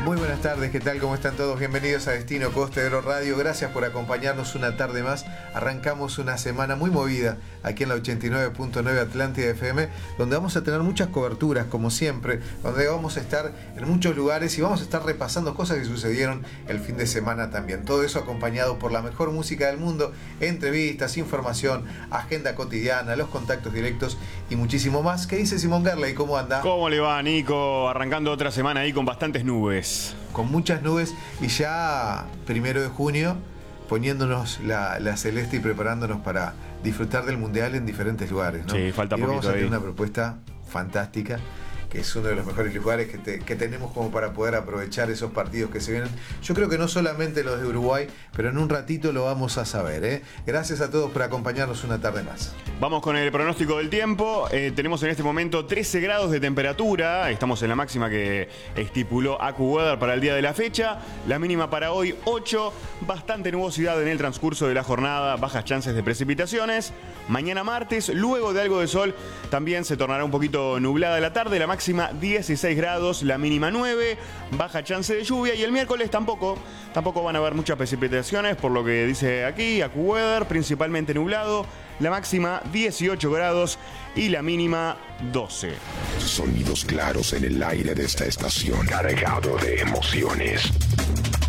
Muy buenas tardes, ¿qué tal? ¿Cómo están todos? Bienvenidos a Destino Costa de Oro Radio. Gracias por acompañarnos una tarde más. Arrancamos una semana muy movida aquí en la 89.9 Atlántida FM, donde vamos a tener muchas coberturas, como siempre, donde vamos a estar en muchos lugares y vamos a estar repasando cosas que sucedieron el fin de semana también. Todo eso acompañado por la mejor música del mundo, entrevistas, información, agenda cotidiana, los contactos directos y muchísimo más. ¿Qué dice Simón Gerley? ¿Cómo anda? ¿Cómo le va, Nico? Arrancando otra semana ahí con bastantes nubes. Con muchas nubes y ya 1 de junio poniéndonos la celeste y preparándonos para disfrutar del Mundial en diferentes lugares, ¿no? Sí, falta y poquito vamos a tener ahí. una propuesta fantástica, que es uno de los mejores lugares que tenemos como para poder aprovechar esos partidos que se vienen. Yo creo que no solamente los de Uruguay, pero en un ratito lo vamos a saber, ¿eh? Gracias a todos por acompañarnos una tarde más. Vamos con el pronóstico del tiempo. Tenemos en este momento 13 grados de temperatura. Estamos en la máxima que estipuló AccuWeather para el día de la fecha. La mínima para hoy 8. Bastante nubosidad en el transcurso de la jornada. Bajas chances de precipitaciones. Mañana martes, luego de algo de sol, también se tornará un poquito nublada la tarde. La máxima 16 grados, la mínima 9. Baja chance de lluvia. Y el miércoles tampoco van a haber muchas precipitaciones, por lo que dice aquí AccuWeather, principalmente nublado. La máxima 18 grados y la mínima 12. Sonidos claros en el aire de esta estación, cargado de emociones.